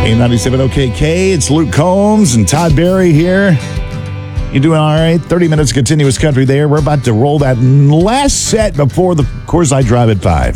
A97 OKK. It's Luke Combs and Todd Barry here. You doing all right? 30 minutes of continuous country there. We're about to roll that last set before the Coors Light Drive at 5.